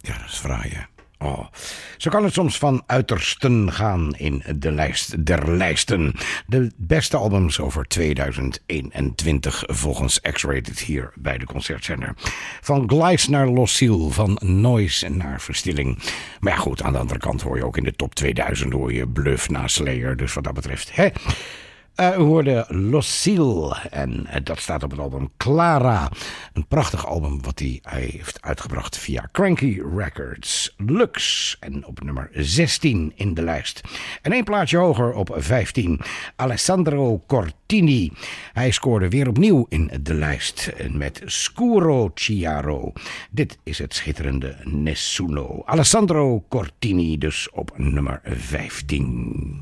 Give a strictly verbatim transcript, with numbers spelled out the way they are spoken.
Ja, dat is fraai, hè? Oh, zo kan het soms van uitersten gaan in de lijst der lijsten. De beste albums over tweeduizend eenentwintig volgens X-Rated hier bij de Concertzender. Van Gleis naar Lucille, van Noise naar Verstilling. Maar ja goed, aan de andere kant hoor je ook in de top tweeduizend hoor je Bluff na Slayer. Dus wat dat betreft, hè... Uh, u hoorde Lucille en uh, dat staat op het album Clara. Een prachtig album wat hij, hij heeft uitgebracht via Cranky Records. Lux en op nummer zestien in de lijst. En één plaatje hoger op vijftien. Alessandro Cortini. Hij scoorde weer opnieuw in de lijst met Scuro Chiaro. Dit is het schitterende Nessuno. Alessandro Cortini dus op nummer vijftien.